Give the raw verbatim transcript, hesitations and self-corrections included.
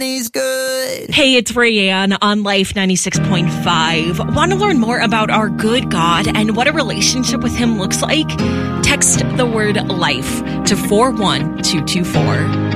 money's good. Hey, it's Rayanne on Life ninety-six point five. Want to learn more about our good God and what a relationship with him looks like? Text the word LIFE to four one two two four.